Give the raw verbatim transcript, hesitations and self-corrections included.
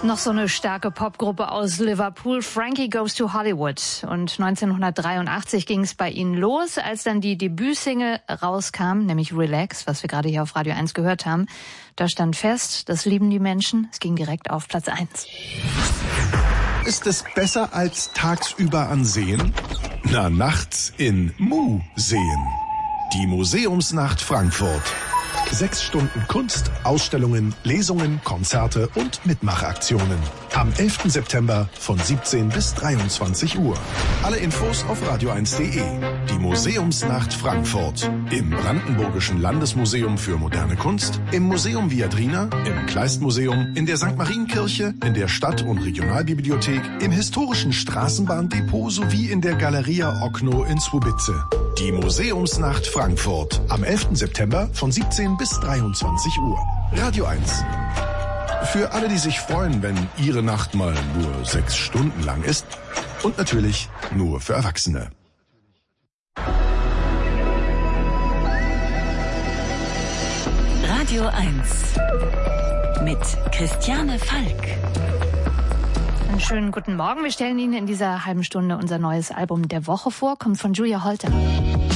Noch so eine starke Popgruppe aus Liverpool, Frankie Goes to Hollywood. Und neunzehnhundertdreiundachtzig ging es bei ihnen los, als dann die Debütsingle rauskam, nämlich Relax, was wir gerade hier auf Radio eins gehört haben. Da stand fest, das lieben die Menschen. Es ging direkt auf Platz eins. Ist es besser als tagsüber ansehen? Na, nachts in Museen. Die Museumsnacht Frankfurt. Sechs Stunden Kunst, Ausstellungen, Lesungen, Konzerte und Mitmachaktionen. Am elften September von siebzehn bis dreiundzwanzig Uhr. Alle Infos auf radio eins punkt de. Die Museumsnacht Frankfurt. Im Brandenburgischen Landesmuseum für moderne Kunst, im Museum Viadrina, im Kleistmuseum, in der Sankt Marienkirche, in der Stadt- und Regionalbibliothek, im historischen Straßenbahndepot sowie in der Galeria Okno in Słubice. Die Museumsnacht Frankfurt. Am elften September von siebzehn bis dreiundzwanzig Uhr. Radio eins. Für alle, die sich freuen, wenn ihre Nacht mal nur sechs Stunden lang ist. Und natürlich nur für Erwachsene. Radio eins mit Christiane Falk. Einen schönen guten Morgen. Wir stellen Ihnen in dieser halben Stunde unser neues Album der Woche vor. Kommt von Julia Holter.